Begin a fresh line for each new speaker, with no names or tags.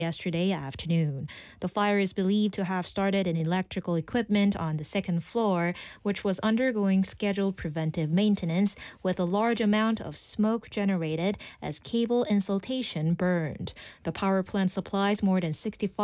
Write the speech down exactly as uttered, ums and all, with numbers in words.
yesterday afternoon. The fire is believed to have started in electrical equipment on the second floor, which was undergoing scheduled preventive maintenance, with a large amount of smoke generated as cable insulation burned. The power plant supplies more than sixty-five